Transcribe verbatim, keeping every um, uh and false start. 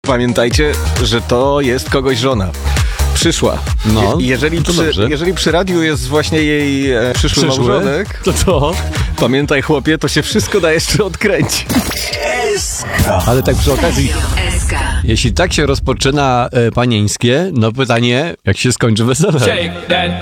Pamiętajcie, że to jest kogoś żona. Przyszła. No, Je, jeżeli, to przy, dobrze. jeżeli przy radiu jest właśnie jej e, przyszły, Przyszły? małżonek, To co? pamiętaj chłopie, to się wszystko da jeszcze odkręcić. Ale tak przy okazji, jeśli tak się rozpoczyna e, panieńskie, no pytanie, jak się skończy wesele?